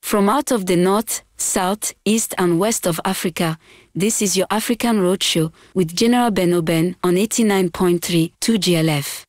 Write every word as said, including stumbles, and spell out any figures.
From out of the north, south, east and west of Africa, this is your African Roadshow with General Ben Oben on eighty-nine point three two G L F.